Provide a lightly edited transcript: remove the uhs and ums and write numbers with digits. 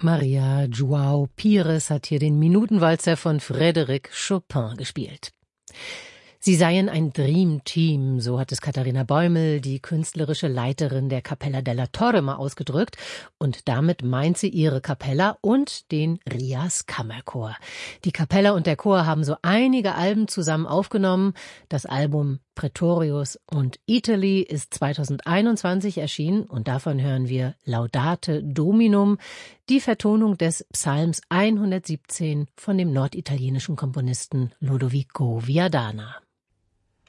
Maria João Pires hat hier den Minutenwalzer von Frédéric Chopin gespielt. Sie seien ein Dream-Team, so hat es Katharina Bäumel, die künstlerische Leiterin der Capella della Torre, mal ausgedrückt. Und damit meint sie ihre Capella und den Rias Kammerchor. Die Capella und der Chor haben so einige Alben zusammen aufgenommen. Das Album Praetorius und Italy ist 2021 erschienen und davon hören wir Laudate Dominum, die Vertonung des Psalms 117 von dem norditalienischen Komponisten Lodovico Viadana.